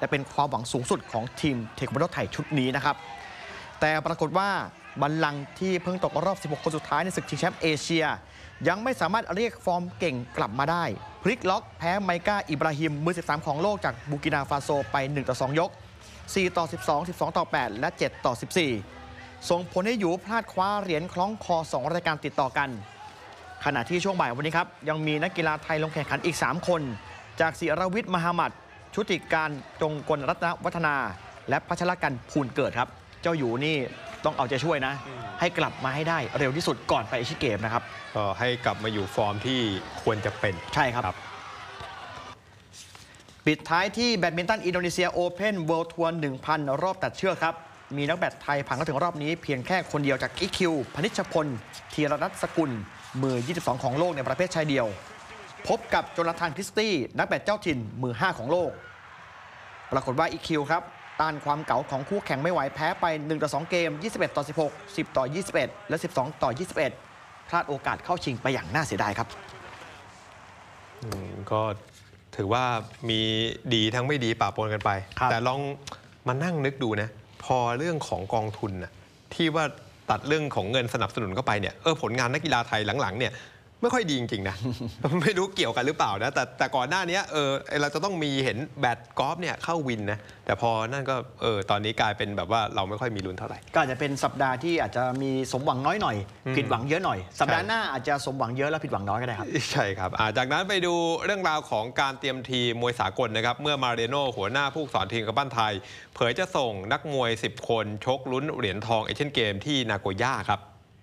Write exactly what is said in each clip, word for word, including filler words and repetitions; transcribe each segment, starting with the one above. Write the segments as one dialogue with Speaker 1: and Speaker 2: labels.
Speaker 1: และเป็นความหวังสูงสุดของทีมเทควันโดไทยชุดนี้นะครับแต่ปรากฏว่าบัลลังก์ที่เพิ่งตกรอบสิบหกคนสุดท้ายในศึกชิงแชมป์เอเชียยังไม่สามารถเรียกฟอร์มเก่งกลับมาได้พลิกล็อกแพ้ไมก้าอิบราฮิมมือสิบสามของโลกจากบูกินาฟาโซไปหนึ่งต่อสองยกสี่ต่อสิบสอง สิบสองต่อแปดและเจ็ดต่อสิบสี่ส่งผลให้หยูพลาดคว้าเหรียญคล้องคอสองรายการติดต่อกันขณะที่ช่วงบ่ายวันนี้ครับยังมีนักกีฬาไทยลงแข่งขันอีกสามคนจากศิรวิทย์มหามัดชุติการจงกลรัตนวัฒนาและพัชรกันภูลเกิดครับเจ้าหยูนี่ต้องเอาใจช่วยนะให้กลับมาให้ได้เร็วที่สุดก่อนไปเอเชียนเกมนะครับ
Speaker 2: ก็ให้กลับมาอยู่ฟอร์มที่ควรจะเป็น
Speaker 1: ใช่ครับปิดท้ายที่แบดมินตันอินโดนีเซียโอเพ่นเวิลด์ทัวร์ หนึ่งพัน รอบตัดเชือกครับมีนักแบดไทยผ่านเข้าถึงรอบนี้เพียงแค่คนเดียวจากอีคิวพนิชพลธีรรัตน์สกุลมือยี่สิบสองของโลกในประเภทชายเดียวพบกับโจนาธานคริสตี้นักแบดเจ้าถิ่นมือห้าของโลกปรากฏว่าอีคิวครับต้านความเก๋าของคู่แข่งไม่ไหวแพ้ไปหนึ่งต่อสองเกมยี่สิบเอ็ดต่อสิบหก สิบต่อยี่สิบเอ็ดและสิบสองต่อยี่สิบเอ็ดพลาดโอกาสเข้าชิงไปอย่างน่าเสียดายครับ
Speaker 2: ก็ถือว่ามีดีทั้งไม่ดีปะปนกันไปแต่ลองมานั่งนึกดูนะพอเรื่องของกองทุนนะที่ว่าตัดเรื่องของเงินสนับสนุนเข้าไปเนี่ยเออผลงานนักกีฬาไทยหลังๆเนี่ยไม่ค่อยดีจริงๆนะ ไม่รู้เกี่ยวกันหรือเปล่านะแต่แต่ก่อนหน้านี้เออเราจะต้องมีเห็นแบดกอล์ฟเนี่ยเข้าวินนะแต่พอนั่นก็เออตอนนี้กลายเป็นแบบว่าเราไม่ค่อยมีลุ้นเท่าไหร่
Speaker 1: ก็อาจจะเป็นสัปดาห์ที่อาจจะมีสมหวังน้อยหน่อยผิดหวังเยอะหน่อยสัปดาห์หน้าอาจจะสมหวังเยอะแล้วผิดหวังน้อยก็ได้ครับ
Speaker 2: ใช่ครับจากนั้นไปดูเรื่องราวของการเตรียมทีมมวยสากลนะครับเมื่อมาเรโน่หัวหน้าผู้สอนทีมกำปั้นไทยเผยจะส่งนักมวยสิบคนชกลุ้นเหรียญทองเอเชียนเกมที่นาโกย่าครับ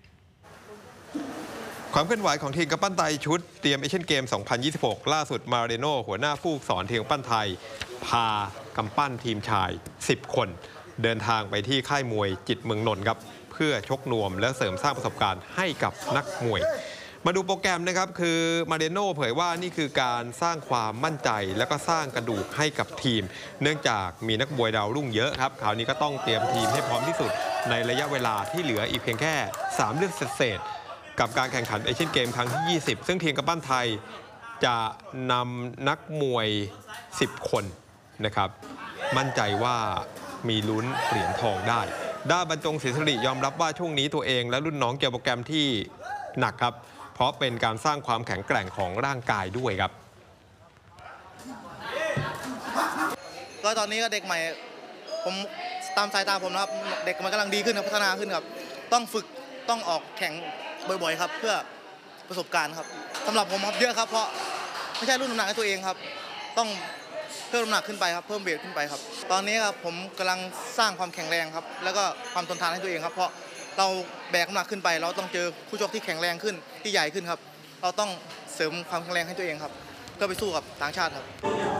Speaker 2: ความเคลื่อนไหวของทีมกำปั้นไทยชุดเตรียมเอเชียนเกม สองพันยี่สิบหก ล่าสุดมาเรโน่หัวหน้าผู้สอนทีมกำปั้นไทยพากำปั้นทีมชายสิบคนเดินทางไปที่ค่ายมวยจิตเมืองนนท์ครับเพื่อชกนวมและเสริมสร้างประสบการณ์ให้กับนักมวยมาดูโปรแกรมนะครับคือมาเรโน่เผยว่านี่คือการสร้างความมั่นใจและก็สร้างกระดูกให้กับทีมเนื่องจากมีนักมวยดาวรุ่งเยอะครับคราวนี้ก็ต้องเตรียมทีมให้พร้อมที่สุดในระยะเวลาที่เหลืออีกเพียงแค่สามเดือนเศษกับการแข่งขันเอเชียนเกมครั้งที่ยี่สิบซึ่งทีมกำปั้นไทยจะนำนักมวยสิบคนนะครับมั่นใจว่ามีลุ้นเหรียญทองได้ด้านบรรจงศรีสิริยอมรับว่าช่วงนี้ตัวเองและรุ่นน้องเกี่ยวโปรแกรมที่หนักครับเพราะเป็นการสร้างความแข็งแกร่งของร่างกายด้วยครับ
Speaker 3: ก็ตอนนี้ก็เด็กใหม่ผมตามสายตาผมนะครับเด็กมันกำลังดีขึ้นครับพัฒนาขึ้นครับต้องฝึกต้องออกแข่งบ่อยๆครับเพื่อประสบการณ์ครับสำหรับผมครับเยอะครับเพราะไม่ใช่รุ่นน้ำหนักให้ตัวเองครับต้องเพิ่มน้ำหนักขึ้นไปครับเพิ่มเวทขึ้นไปครับตอนนี้ครับผมกำลังสร้างความแข็งแรงครับแล้วก็ความทนทานให้ตัวเองครับเพราะเราแบกน้ำหนักขึ้นไปเราต้องเจอคู่ชกที่แข็งแรงขึ้นที่ใหญ่ขึ้นครับเราต้องเสริมความแข็งแรงให้ตัวเองครับเพื่อไปสู้กับต่างชาติครับ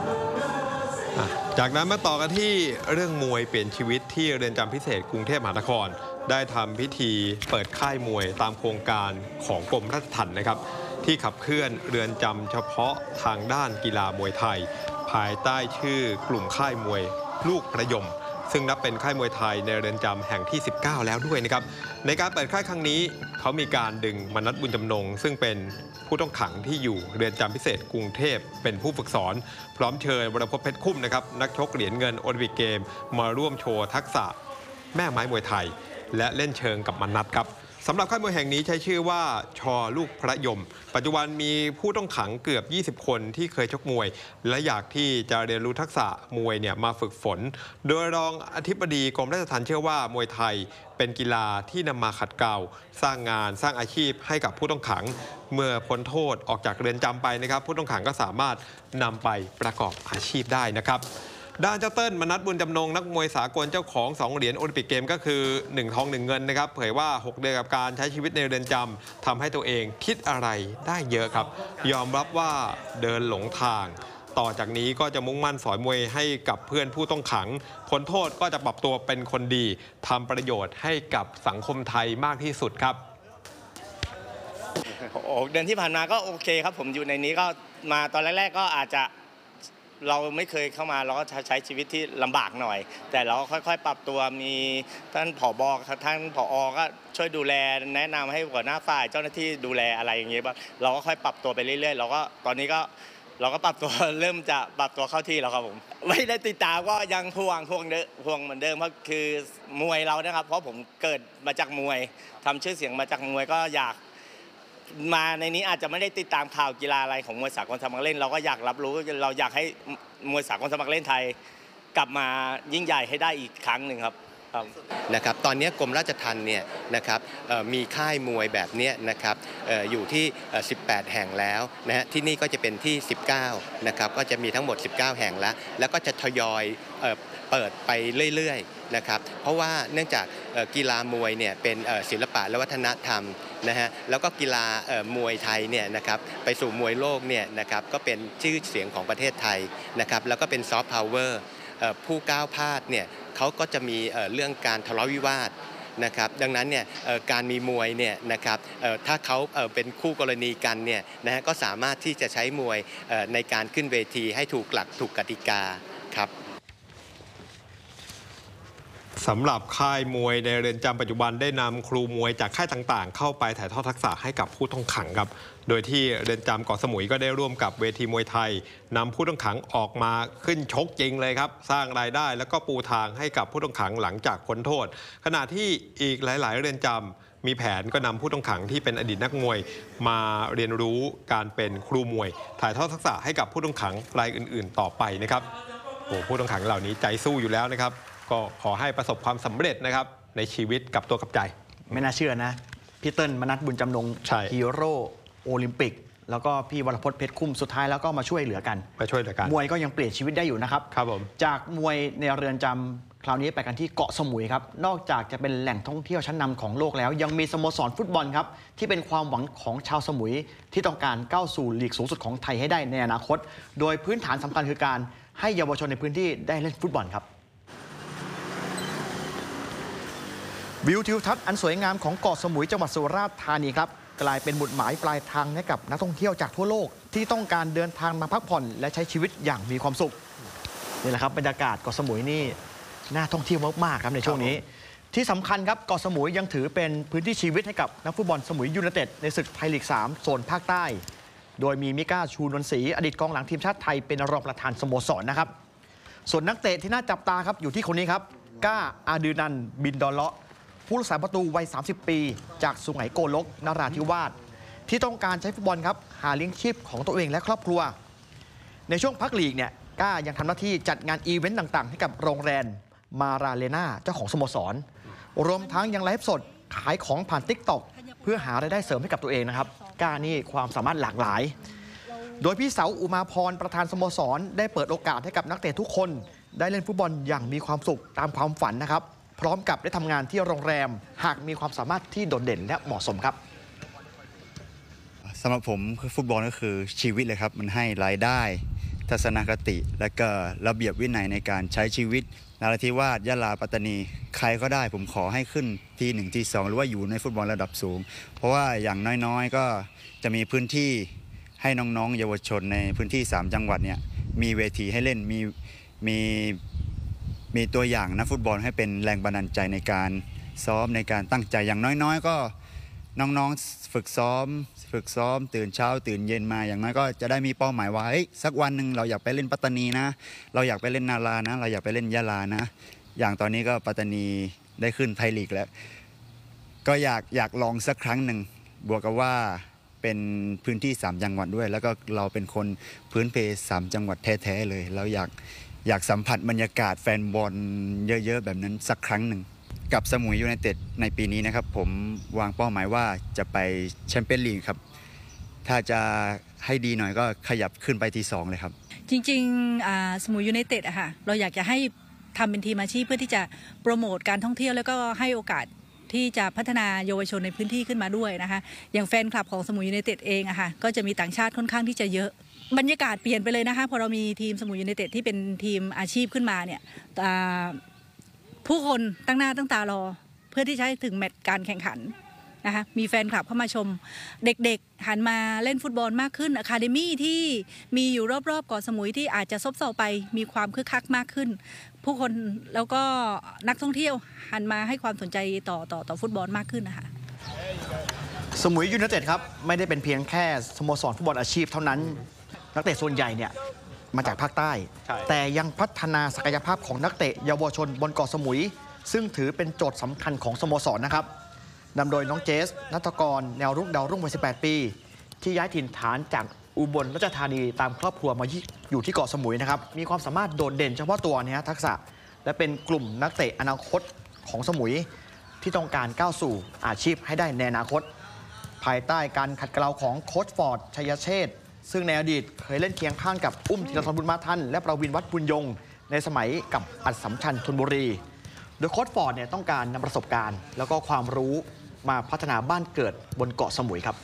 Speaker 2: จากนั้นมาต่อกันที่เรื่องมวยเปลี่ยนชีวิตที่เรือนจำพิเศษกรุงเทพมหานครได้ทำพิธีเปิดค่ายมวยตามโครงการของกรมราชทัณฑ์นะครับที่ขับเคลื่อนเรือนจำเฉพาะทางด้านกีฬามวยไทยภายใต้ชื่อกลุ่มค่ายมวยลูกประยมซึ่งนับเป็นค่ายมวยไทยในเรือนจำแห่งที่สิบเก้าแล้วด้วยนะครับในการเปิดค่ายครั้งนี้เขามีการดึงมนัสบุญจำนงซึ่งเป็นผู้ต้องขังที่อยู่เรือนจำพิเศษกรุงเทพเป็นผู้ฝึกสอนพร้อมเชิญวรพจน์เพชรคุ้มนะครับนักชกเหรียญเงินโอลิมปิกเกมมาร่วมโชว์ทักษะแม่ไม้มวยไทยและเล่นเชิงกับมนัสครับสำหรับค่ายมวยแห่งนี้ใช้ชื่อว่าชอลูกพระยมปัจจุบันมีผู้ต้องขังเกือบยี่สิบคนที่เคยชกมวยและอยากที่จะเรียนรู้ทักษะมวยเนี่ยมาฝึกฝนโดยรองอธิบดีกรมราชทัณฑ์เชื่อว่ามวยไทยเป็นกีฬาที่นำมาขัดเกลาสร้างงานสร้างอาชีพให้กับผู้ต้องขังเมื่อพ้นโทษออกจากเรือนจำไปนะครับผู้ต้องขังก็สามารถนำไปประกอบอาชีพได้นะครับด้านเจ้าเติ้ลมนัสบุญจำนงนักมวยสากลเจ้าของสองเหรียญโอลิมปิกเกมก็คือหนึ่งทองหนึ่งเงินนะครับเผยว่าหกเดือนกับการใช้ชีวิตในเรือนจำทำให้ตัวเองคิดอะไรได้เยอะครับยอมรับว่าเดินหลงทางต่อจากนี้ก็จะมุ่งมั่นสอนมวยให้กับเพื่อนผู้ต้องขังพ้นโทษก็จะปรับตัวเป็นคนดีทำประโยชน์ให้กับสังคมไทยมากที่สุดครับ
Speaker 4: เดือนที่ผ่านมาก็โอเคครับผมอยู่ในนี้ก็มาตอนแรกๆก็อาจจะเราไม่เคยเข้ามาเราก็ใช้ชีวิตที่ลำบากหน่อยแต่เราค่อยๆปรับตัวมีท่านผบ.ท่านผอ.ก็ช่วยดูแลแนะนำให้หัวหน้าฝ่ายเจ้าหน้าที่ดูแลอะไรอย่างเงี้ยเราก็ค่อยปรับตัวไปเรื่อยๆเราก็ตอนนี้ก็เราก็ปรับตัวเริ่มจะปรับตัวเข้าที่แล้วครับผมไม่ได้ติดตามก็ยังห่วงห่วงเดิมห่วงเหมือนเดิมเพราะคือมวยเรานะครับเพราะผมเกิดมาจากมวยทำชื่อเสียงมาจากมวยก็อยากมาในนี้อาจจะไม่ได้ติดตามข่าวกีฬาอะไรของมวยสากลสมัครเล่นเราก็อยากรับรู้เราอยากให้มวยสากลสมัครเล่นไทยกลับมายิ่งใหญ่ให้ได้อีกครั้งหนึ่งครับ
Speaker 5: นะครับตอนนี้กรมราชทัณฑ์เนี่ยนะครับมีค่ายมวยแบบนี้นะครับอยู่ที่สิบแปดแห่งแล้วนะฮะที่นี่ก็จะเป็นที่สิบเก้านะครับก็จะมีทั้งหมดสิบเก้าแห่งแล้วแล้วก็จะทยอยเปิดไปเรื่อยๆนะครับเพราะว่าเนื่องจากกีฬามวยเนี่ยเป็นศิลปะและวัฒนธรรมนะฮะแล้วก็กีฬามวยไทยเนี่ยนะครับไปสู่มวยโลกเนี่ยนะครับก็เป็นชื่อเสียงของประเทศไทยนะครับแล้วก็เป็นซอฟต์พาวเวอร์ผู้ก้าวพลาดเนี่ยเขาก็จะมีเรื่องการทะเลาะวิวาทนะครับดังนั้นเนี่ยการมีมวยเนี่ยนะครับถ้าเขาเป็นคู่กรณีกันเนี่ยนะฮะก็สามารถที่จะใช้มวยในการขึ้นเวทีให้ถูกหลักถูกกติกาครับ
Speaker 2: สำหรับค่ายมวยในเรือนจำปัจจุบันได้นำครูมวยจากค่ายต่างๆเข้าไปถ่ายทอดทักษะให้กับผู้ต้องขังครับโดยที่เรือนจำเกาะสมุยก็ได้ร่วมกับเวทีมวยไทยนำผู้ต้องขังออกมาขึ้นชกจริงเลยครับสร้างรายได้แล้วก็ปูทางให้กับผู้ต้องขังหลังจากพ้นโทษขณะที่อีกหลายๆเรือนจำมีแผนก็นำผู้ต้องขังที่เป็นอดีตนักมวยมาเรียนรู้การเป็นครูมวยถ่ายทอดทักษะให้กับผู้ต้องขังรายอื่นๆต่อไปนะครับโอ้ผู้ต้องขังเหล่านี้ใจสู้อยู่แล้วนะครับก็ขอให้ประสบความสำเร็จนะครับในชีวิตกับตัวกับใจ
Speaker 1: ไม่น่าเชื่อนะพี่เติ้ลมนัสบุญจำนงฮีโร่โอลิมปิกแล้วก็พี่วรพจน์เพชรคุ้มสุดท้ายแล้วก็มาช่วยเหลือกัน
Speaker 2: มาช่วยเหลือกัน
Speaker 1: มวยก็ยังเปลี่ยนชีวิตได้อยู่นะครับ
Speaker 2: ครับผม
Speaker 1: จากมวยในเรือนจำคราวนี้ไปกันที่เกาะสมุยครับนอกจากจะเป็นแหล่งท่องเที่ยวชั้นนำของโลกแล้วยังมีสโมสรฟุตบอลครับที่เป็นความหวังของชาวสมุยที่ต้องการก้าวสู่ลีกสูงสุดของไทยให้ได้ในอนาคตโดยพื้นฐานสำคัญคือการให้เยาวชนในพื้นที่ได้เล่นฟุตบอลครับวิวทิวทัศน์อันสวยงามของเกาะสมุยจังหวัดสุราษฎร์ธานีครับกลายเป็นหมุดหมายปลายทางให้กับนักท่องเที่ยวจากทั่วโลกที่ต้องการเดินทางมาพักผ่อนและใช้ชีวิตอย่างมีความสุขนี่แหละครับบรรยากาศเกาะสมุยนี่น่าท่องเที่ยวมากๆครับในช่วงนี้ที่สำคัญครับเกาะสมุยยังถือเป็นพื้นที่ชีวิตให้กับนักฟุตบอลสมุยยูไนเต็ดในศึกไทยลีกสามโซนภาคใต้โดยมีมิก้าชูนวลศรีอดีตกองหลังทีมชาติไทยเป็นรองประธานสโมสรนะครับส่วนนักเตะที่น่าจับตาครับอยู่ที่คนนี้ครับก้าอาดือนันบินดอลเลาะผู้รักษาประตูวัยสามสิบปีจากสุไหงโกลกนราธิวาสที่ต้องการใช้ฟุตบอลครับหาเลี้ยงชีพของตัวเองและครอบครัวในช่วงพักลีกเนี่ยก้ายังทำหน้าที่จัดงานอีเวนต์ต่างๆให้กับโรงแรมมาราเลนาเจ้าของสโมสรรวมทั้งยังไลฟ์สดขายของผ่าน ติ๊กต็อก เพื่อหารายได้เสริมให้กับตัวเองนะครับก้านี่ความสามารถหลากหลายโดยพี่เสาอุมาพรประธานสโมสรได้เปิดโอกาสให้กับนักเตะทุกคนได้เล่นฟุตบอลอย่างมีความสุขตามความฝันนะครับพร้อมกับได้ทำงานที่โรงแรมหากมีความสามารถที่โดดเด่นและเหมาะสมครับ
Speaker 6: สำหรับผมฟุตบอลก็คือชีวิตเลยครับมันให้รายได้ทัศนคติและก็ระเบียบวินัยในการใช้ชีวิตนราธิวาสยะลาปัตตานีใครก็ได้ผมขอให้ขึ้นทีหนึ่งทีสองหรือว่าอยู่ในฟุตบอลระดับสูงเพราะว่าอย่างน้อยๆก็จะมีพื้นที่ให้น้องๆเยาวชนในพื้นที่สามจังหวัดเนี่ยมีเวทีให้เล่นมีมีมีตัวอย่างนักฟุตบอลให้เป็นแรงบันดาลใจในการซ้อมในการตั้งใจอย่างน้อยๆก็น้องๆฝึกซ้อมฝึกซ้อมตื่นเช้าตื่นเย็นมาอย่างน้อยก็จะได้มีเป้าหมายว่าสักวันหนึ่งเราอยากไปเล่นปัตตานีนะเราอยากไปเล่นนารานะเราอยากไปเล่นยะลานะอย่างตอนนี้ก็ปัตตานีได้ขึ้นไทยลีกแล้วก็อยากอยากลองสักครั้งหนึ่งบวกกับว่าเป็นพื้นที่สามจังหวัดด้วยแล้วก็เราเป็นคนพื้นเพสามจังหวัดแท้ๆเลยเราอยากอยากสัมผัสบรรยากาศแฟนบอลเยอะๆแบบนั้นสักครั้งหนึ่งกับสมุยยูไนเต็ดในปีนี้นะครับผมวางเป้าหมายว่าจะไปแชมเปี้ยนลีกครับถ้าจะให้ดีหน่อยก็ขยับขึ้นไปที่สองเลยครับ
Speaker 7: จริงๆสมุยยูไนเต็ดอะค่ะเราอยากจะให้ทำเป็นทีมอาชีพเพื่อที่จะโปรโมทการท่องเที่ยวแล้วก็ให้โอกาสที่จะพัฒนาเยาวชนในพื้นที่ขึ้นมาด้วยนะคะอย่างแฟนคลับของสมุยยูไนเต็ดเองอะค่ะก็จะมีต่างชาติค่อนข้างที่จะเยอะบรรยากาศเปลี่ยนไปเลยนะคะพอเรามีทีมสมุยยูไนเต็ดที่เป็นทีมอาชีพขึ้นมาเนี่ยผู้คนตั้งหน้าตั้งตารอเพื่อที่จะให้ถึงแมตช์การแข่งขันนะคะมีแฟนคลับเข้ามาชมเด็กๆหันมาเล่นฟุตบอลมากขึ้นอะคาเดมี่ที่มีอยู่รอบๆเกาะสมุยที่อาจจะซบเซาไปมีความคึกคักมากขึ้นผู้คนแล้วก็นักท่องเที่ยวหันมาให้ความสนใจต่อต่อต่อฟุตบอลมากขึ้นนะคะ
Speaker 1: สมุยยูไนเต็ดครับไม่ได้เป็นเพียงแค่สโมสรฟุตบอลอาชีพเท่านั้นนักเตะส่วนใหญ่เนี่ยมาจากภาคใต้ แต่ยังพัฒนาศักยภาพของนักเตะเยาวชนบนเกาะสมุยซึ่งถือเป็นโจทย์สำคัญของสโมสรนะครับนำโดยน้องเจสณัฐกรแนวรุกดาวรุ่งวัยสิบแปด ปีที่ย้ายถิ่นฐานจากอุบลราชธานีตามครอบครัวมาอยู่ที่เกาะสมุยนะครับมีความสามารถโดดเด่นเฉพาะตัวเนี่ยทักษะและเป็นกลุ่มนักเตะอนาคตของสมุยที่ต้องการก้าวสู่อาชีพให้ได้ในอนาคตภายใต้การขัดเกลาของโค้ชฟอร์ดชัยเชษฐ์ซึ่งในอดีตเคยเล่นเคียงข้างกับอุ้มธีรทรบุญมาทันและประวินวัฒน์บุญยงในสมัยกับอัศสัมชัญธนบุรีโดยโค้ชฟอร์ดเนี่ยต้องการนำประสบการณ์แล้วก็ความรู้มาพัฒนาบ้านเกิดบนเกาะสมุยครับ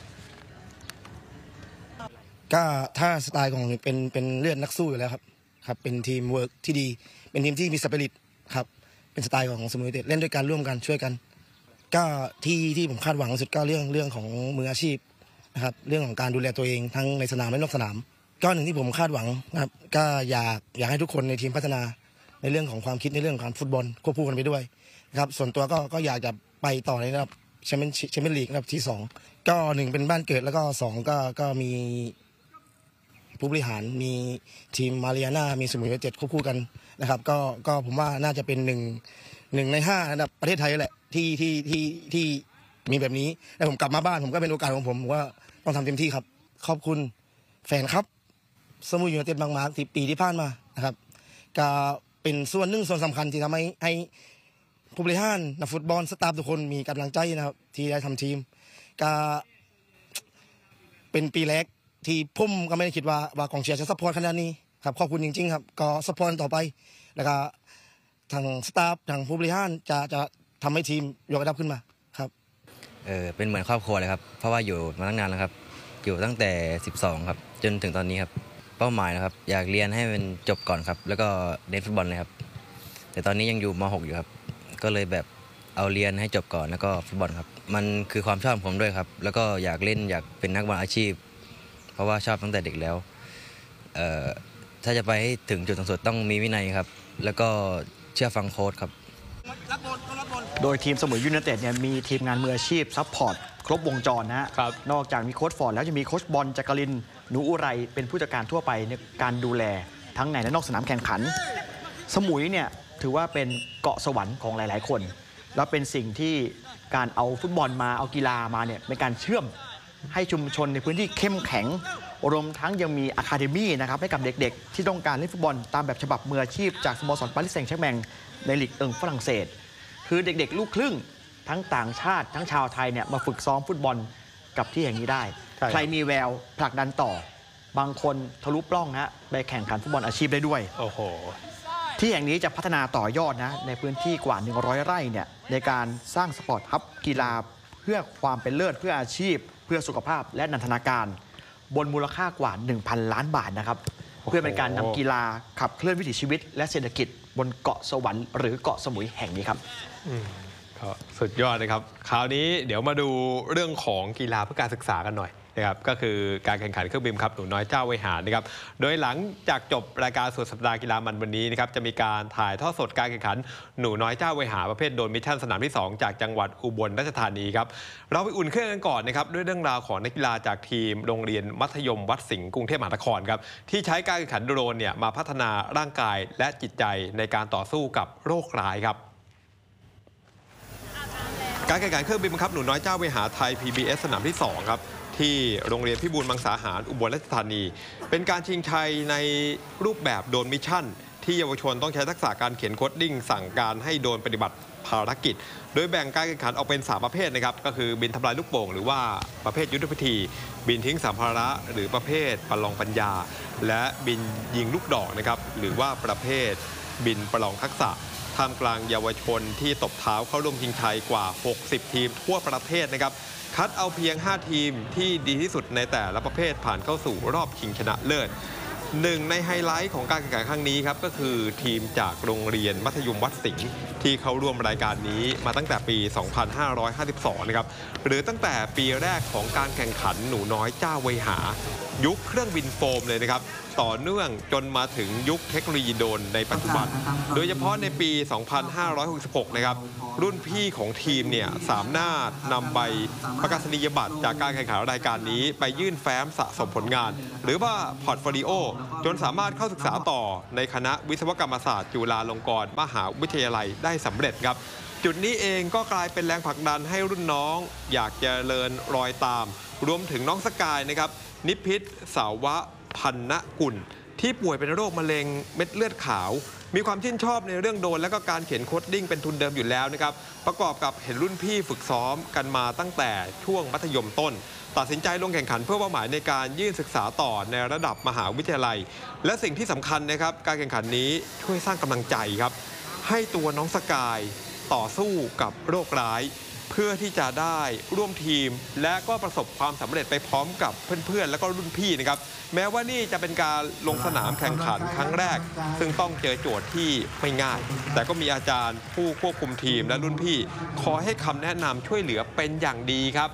Speaker 8: ก็ถ้าสไตล์ของเป็นเป็นเลือดนักสู้อยู่แล้วครับครับเป็นทีมเวิร์กที่ดีเป็นทีมที่มีสปิริตครับเป็นสไตล์ของสมุยเต็ดเล่นด้วยกันร่วมกันช่วยกันก็ที่ที่ผมคาดหวังสุดก็เรื่องเรื่องของมืออาชีพนะครับเรื่องของการดูแลตัวเองทั้งในสนามและนอกสนามก็หนึ่งที่ผมคาดหวังนะครับก็อยากอยากให้ทุกคนในทีมพัฒนาในเรื่องของความคิดในเรื่องของการฟุตบอลควบคู่กันไปด้วยนะครับส่วนตัวก็ก็อยากจะไปต่อในระดับแชมเปี้ยนแชมเปี้ยนลีกระดับที่สองก็หนึ่งเป็นบ้านเกิดแล้วก็สองก็ก็มีผู้บริหารมีทีมมาเรียนามีสมุยเจ็ดควบคู่กันนะครับก็ก็ผมว่าน่าจะเป็นหนึ่งหนึ่งในห้าระดับประเทศไทยแหละที่ที่ที่ที่มีแบบนี้แล้วผมกลับมาบ้านผมก็เป็นโอกาสของผมว่าต้องทำเต็มที่ครับขอบคุณแฟนครับสมุยยูไนเต็ดบางมาที่ปีที่ผ่านมานะครับก็เป็นส่วนหนึ่งส่วนสำคัญที่ทำให้ให้ผู้บริหารนักฟุตบอลสตาฟทุกคนมีกำลังใจนะครับที่ได้ทำทีมก็เป็นปีแรกที่ผมก็ไม่ได้คิดว่าว่ากองเชียร์จะซัพพอร์ตขนาดนี้ครับขอบคุณจริงๆครับก็ซัพพอร์ตต่อไปแล้วก็ทางสตาฟทางผู้บริหารจะจะทำให้ทีมยกระดับขึ้นมาครับ
Speaker 9: เออเป็นเหมือนครอบครัวเลยครับเพราะว่าอยู่มาตั้งนานแล้วครับอยู่ตั้งแต่สิบสองครับจนถึงตอนนี้ครับเป้าหมายนะครับอยากเรียนให้มันจบก่อนครับแล้วก็เล่นฟุตบอลเลยครับแต่ตอนนี้ยังอยู่ม หก อยู่ครับก็เลยแบบเอาเรียนให้จบก่อนแล้วก็ฟุตบอลครับมันคือความชอบของผมด้วยครับแล้วก็อยากเล่นอยากเป็นนักบอลอาชีพเพราะว่าชอบตั้งแต่เด็กแล้วเอ่อถ้าจะไปให้ถึงจุดสูงสุดต้องมีวินัยครับแล้วก็เชื่อฟังโค้ชครับ
Speaker 1: โดยทีมสมุยยูไนเต็ดเนี่ยมีทีมงานมืออาชีพซัพพอร์ตครบวงจรนะฮะนอกจากมีโค้ชฟอร์ดแล้วจะมีโค้ชบอลจักรินทร์หนูอุไรเป็นผู้จัดการทั่วไปในการดูแลทั้งในและนอกสนามแข่งขันสมุยเนี่ยถือว่าเป็นเกาะสวรรค์ของหลายๆคนแล้วเป็นสิ่งที่การเอาฟุตบอลมาเอากีฬามาเนี่ยเป็นการเชื่อมให้ชุมชนในพื้นที่เข้มแข็งรวมทั้งยังมีอะคาเดมี่นะครับให้กับเด็กๆที่ต้องการเล่นฟุตบอลตามแบบฉบับมืออาชีพจากสโมสรปารีสแซงต์แชร์แมงในลีกเอิงฝรั่งเศสคือเด็กๆลูกครึ่งทั้งต่างชาติทั้งชาวไทยเนี่ยมาฝึกซ้อมฟุตบอลกับที่แห่งนี้ได้ใครมีแววผลักดันต่อบางคนทะลุปล้องฮะไปแข่งขันฟุตบอลอาชีพได้ด้วยโอ้โหที่แห่งนี้จะพัฒนาต่อยอดนะในพื้นที่กว่าหนึ่งร้อยไร่เนี่ยในการสร้างสปอร์ตฮับกีฬาเพื่อความเป็นเลิศเพื่ออาชีพเพื่อสุขภาพและนันทนาการบนมูลค่ากว่า หนึ่งพัน ล้านบาทนะครับเพื่อเป็นการนำกีฬาขับเคลื่อนวิถีชีวิตและเศรษฐกิจบนเกาะสวรรค์หรือเกาะสมุยแห่งนี้ครับ
Speaker 2: ก็สุดยอดเลยครับคราวนี้เดี๋ยวมาดูเรื่องของกีฬาเพื่อการศึกษากันหน่อยนะครับก็คือการแข่งขันเครื่องบินครับหนูน้อยเจ้าไวหานะครับโดยหลังจากจบรายการสุดสัปดาห์กีฬามันวันนี้นะครับจะมีการถ่ายทอดสดการแข่งขันหนูน้อยเจ้าไวหาประเภทโดนมิชชั่นสนามที่สองจากจังหวัดอุบลราชธานีครับเราไปอุ่นเครื่องกันก่อนนะครับด้วยเรื่องราวของนักกีฬาจากทีมโรงเรียนมัธยมวัดสิงห์กรุงเทพมหานครครับที่ใช้การแข่งขันโดรนเนี่ยมาพัฒนาร่างกายและจิตใจในการต่อสู้กับโรคร้ายครับการแข่งขันเครื่องบินบังคับหนูน้อยเจ้าไวหาไทย พี บี เอส สนามที่สองครับที่โรงเรียนพิบูลมังสาหารอุบลราชธานีเป็นการชิงชัยในรูปแบบโดรนมิชชั่นที่เยาวชนต้องใช้ทักษะการเขียนโคดดิ้งสั่งการให้โดรนปฏิบัติภารกิจโดยแบ่งการแข่งขันออกเป็นสามประเภทนะครับก็คือบินทำลายลูกโป่งหรือว่าประเภทยุทธพิธีบินทิ้งสัมภาระหรือประเภทประลองปัญญาและบินยิงลูกดอกนะครับหรือว่าประเภทบินประลองทักษะท่ามกลางเยาวชนที่ตบเท้าเข้าร่วมชิงชัยกว่าหกสิบทีมทั่วประเทศนะครับคัดเอาเพียงห้าทีมที่ดีที่สุดในแต่ละประเภทผ่านเข้าสู่รอบชิงชนะเลิศหนึ่งในไฮไลท์ของการแข่งขันครั้งนี้ครับก็คือทีมจากโรงเรียนมัธยมวัดสิงห์ที่เข้าร่วมรายการนี้มาตั้งแต่ปี สองพันห้าร้อยห้าสิบสอง นะครับหรือตั้งแต่ปีแรกของการแข่งขันหนูน้อยเจ้าไวหายุคเครื่องบินโฟมเลยนะครับต่อเนื่องจนมาถึงยุคเทคโนโลยีโดรนในปัจจุบันโดยเฉพาะในปี สองพันห้าร้อยหกสิบหก นะครับรุ่นพี่ของทีมเนี่ยสามารถนำใบประกาศนียบัตรจากการแข่งขันรายการนี้ไปยื่นแฟ้มสะสมผลงานหรือว่าพอร์ตโฟลิโอจนสามารถเข้าศึกษาต่อในคณะวิศวกรรมศาสตร์จุฬาลงกรณ์มหาวิทยาลัยได้สำเร็จครับจุดนี้เองก็กลายเป็นแรงผลักดันให้รุ่นน้องอยากจะเดินรอยตามรวมถึงน้องสกายนะครับนิพิษสาวะพันนกุลที่ป่วยเป็นโรคมะเร็งเม็ดเลือดขาวมีความชื่นชอบในเรื่องโดรนและก็การเขียนโคดดิ้งเป็นทุนเดิมอยู่แล้วนะครับประกอบกับเห็นรุ่นพี่ฝึกซ้อมกันมาตั้งแต่ช่วงมัธยมต้นตัดสินใจลงแข่งขันเพื่อเป้าหมายในการยื่นศึกษาต่อในระดับมหาวิทยาลัยและสิ่งที่สำคัญนะครับการแข่งขันนี้ช่วยสร้างกำลังใจครับให้ตัวน้องสกายต่อสู้กับโรคร้ายเพื่อที่จะได้ร่วมทีมและก็ประสบความสำเร็จไปพร้อมกับเพื่อนๆและก็รุ่นพี่นะครับแม้ว่านี่จะเป็นการลงสนามแข่งขันครั้งแรกซึ่งต้องเจอโจทย์ที่ไม่ง่ายแต่ก็มีอาจารย์ผู้ควบคุมทีมและรุ่นพี่คอยให้คำแนะนำช่วยเหลือเป็นอย่างดีครับ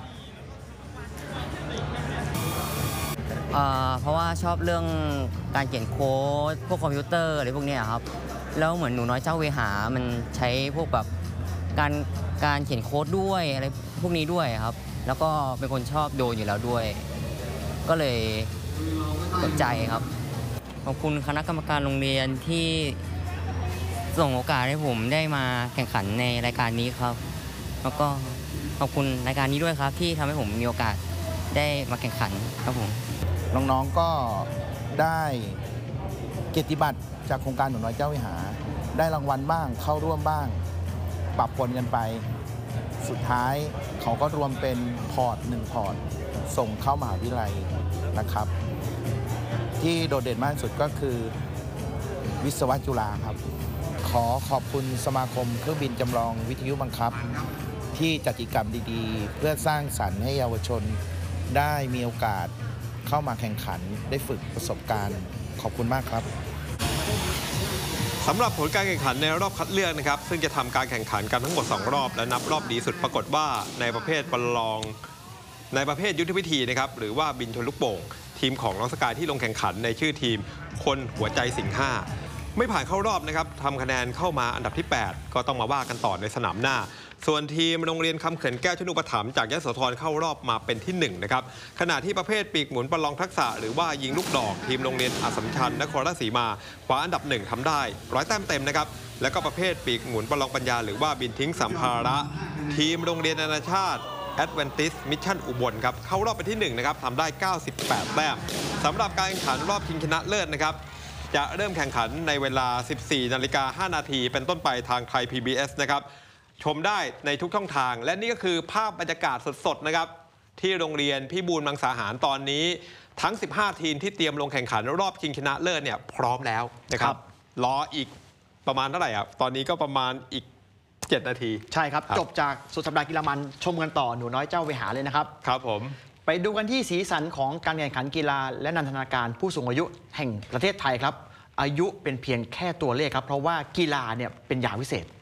Speaker 10: เพราะว่าชอบเรื่องการเขียนโค้ดพวกคอมพิวเตอร์อะไรพวกนี้ครับแล้วเหมือนหนูน้อยเจ้าเวหามันใช้พวกแบบการการเขียนโค้ดด้วยอะไรพวกนี้ด้วยครับแล้วก็เป็นคนชอบโดนอยู่แล้วด้วยก็เลยสนใจครับขอบคุณคณะกรรมการโรงเรียนที่ส่งโอกาสให้ผมได้มาแข่งขันในรายการนี้ครับแล้วก็ขอบคุณรายการนี้ด้วยครับที่ทำให้ผมมีโอกาสได้มาแข่งขันครับผม
Speaker 11: น้องๆก็ได้เกียรติบัตรจากโครงการหนูน้อยเจ้าวิหาได้รางวัลบ้างเข้าร่วมบ้างปรับผลกันไปสุดท้ายเขาก็รวมเป็นพอร์ตหนึ่งพอร์ตส่งเข้ามหาวิทยาลัยนะครับที่โดดเด่นมากที่สุดก็คือวิศวะจุฬาครับขอขอบคุณสมาคมเครื่องบินจำลองวิทยุบังคับที่จัดกิจกรรมดีๆเพื่อสร้างสรรค์ให้เยาวชนได้มีโอกาสเข้ามาแข่งขันได้ฝึกประสบการณ์ขอบคุณมากครับ
Speaker 2: สำหรับผลการแข่งขันในรอบคัดเลือกนะครับซึ่งจะทำการแข่งขันกันทั้งหมดสองรอบและนับรอบดีสุดปรากฏว่าในประเภทประลองในประเภทยุทธวิธีนะครับหรือว่าบินชนลูกโป่งทีมของน้องสกายที่ลงแข่งขันในชื่อทีมคนหัวใจสิงห์ห้าไม่ผ่านเข้ารอบนะครับทำคะแนนเข้ามาอันดับที่แปดก็ต้องมาว่ากันต่อในสนามหน้าส่วนทีมโรงเรียนคำเขื่อนแก้วชนุปถัมภ์จากยโสธรเข้ารอบมาเป็นที่หนึ่งนะครับขณะที่ประเภทปีกหมุนประลองทักษะหรือว่ายิงลูกดอกทีมโรงเรียนอัสสัมชัญนครราชสีมาคว้าอันดับหนึ่งทำได้ร้อยแต้มเต็มนะครับแล้วก็ประเภทปีกหมุนประลองปัญญาหรือว่าบินทิ้งสัมภาระทีมโรงเรียนนานาชาติแอดเวนติสมิชชั่นอุบลครับเข้ารอบเป็นที่หนึ่งนะครับทำได้เก้าสิบแปดแต้มสำหรับการแข่งขันรอบชิงชนะเลิศนะครับจะเริ่มแข่งขันในเวลา สิบสี่นาฬิกาห้านาทีเป็นต้นไปทางไทย พี บี เอส นะครับชมได้ในทุกช่องทางและนี่ก็คือภาพบรรยากาศสดๆนะครับที่โรงเรียนพิบูลมังสาหารตอนนี้ทั้งสิบห้าทีมที่เตรียมลงแข่งขันรอบชิงชนะเลิศเนี่ยพร้อมแล้วนะครับรออีกประมาณเท่าไหร่อ่ะตอนนี้ก็ประมาณอีกเจ็ดนาที
Speaker 1: ใช่ครับจบจากสุดสัปดาห์กีฬามันชมกันต่อหนูน้อยเจ้าเวหาเลยนะครับ
Speaker 2: ครับผม
Speaker 1: ไปดูกันที่สีสันของการแข่งขันกีฬาและนันทนาการผู้สูงอายุแห่งประเทศไทยครับอายุเป็นเพียงแค่ตัวเลขครับเพราะว่ากีฬาเนี่ยเป็นยาวิเศษ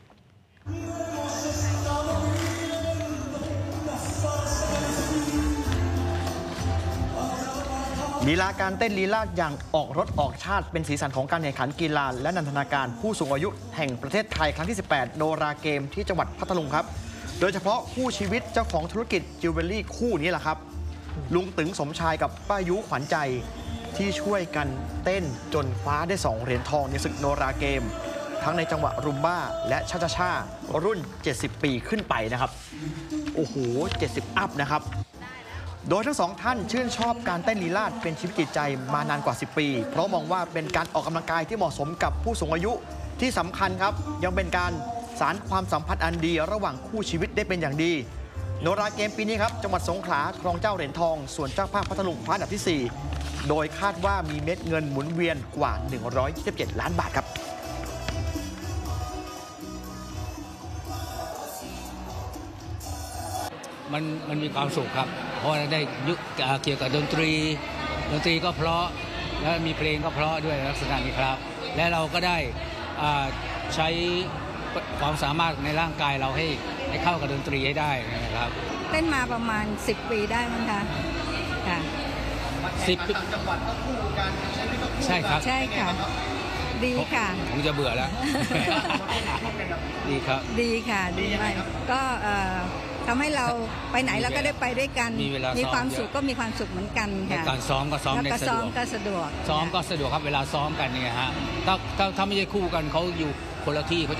Speaker 1: ลีลาการเต้นลีลาอย่างออกรถออกชาติเป็นสีสันของการแข่งขันกีฬาและนันทนาการผู้สูงอายุแห่งประเทศไทยครั้งที่สิบแปดโนราเกมที่จังหวัดพัทลุงครับโดยเฉพาะคู่ชีวิตเจ้าของธุรกิจจิวเวลรี่คู่นี้แหละครับลุงตึงสมชายกับป้ายุขวัญใจที่ช่วยกันเต้นจนคว้าได้สองเหรียญทองในศึกโนราเกมทั้งในจังหวะรุมบ้าและชาชาชารุ่นเจ็ดสิบปีขึ้นไปนะครับโอ้โหเจ็ดสิบอัพนะครับโดยทั้งสองท่านชื่นชอบการเต้นลีลาศเป็นชีวิตจิตใจมานานกว่าสิบปีเพราะมองว่าเป็นการออกกำลังกายที่เหมาะสมกับผู้สูงอายุที่สำคัญครับยังเป็นการสานความสัมพันธ์อันดีระหว่างคู่ชีวิตได้เป็นอย่างดีโนราเกมปีนี้ครับจังหวัดสงขลาครองเจ้าเหรียญทองส่วนเจ้าภาพพัทลุงคว้าอันดับที่สี่โดยคาดว่ามีเม็ดเงินหมุนเวียนกว่าหนึ่งร้อยยี่สิบเจ็ดล้านบาทครับ
Speaker 12: มันมันมีความสุขครับเพราะได้ยุเกี่ยวกับดนตรีดนตรีก็เพราะแล้วมีเพลงก็เพราะด้วยลักษณะนี้ครับและเราก็ได้ใช้ความสามารถในร่างกายเราให้ให้เข้ากับดนตรีให้ได้นะครับ
Speaker 13: เต้นมาประมาณสิบปีได้มั้งคะค่ะ
Speaker 12: สิบใช่ครับ
Speaker 13: ใช่ค่ะ ดีค่ะ
Speaker 12: ผมจะเบื่อแล้ว ดีครับ
Speaker 13: ดีค่ะดีมากก็เอ่อทำให้เราไปไหนเราก็ได้ไปด้วยกัน
Speaker 12: มีเวลาซ้อม
Speaker 13: ความสุขก็มีความสุขเหมือนกัน
Speaker 12: ใน
Speaker 13: ค่ะ
Speaker 12: การซ้อมก็ซ้อม
Speaker 13: แล้ว
Speaker 12: ได้
Speaker 13: ก็
Speaker 12: สะ
Speaker 13: ซ้
Speaker 12: ด
Speaker 13: อ
Speaker 12: ว
Speaker 13: ม
Speaker 12: ก
Speaker 13: ก็สะดวก
Speaker 12: ซ้อมก็สะดวกครับเวลาซ้อมกันเนี่ยฮะถ้าถ้าถ้าไม่ใช่คู่กันเขาอยู่คนละที่เขา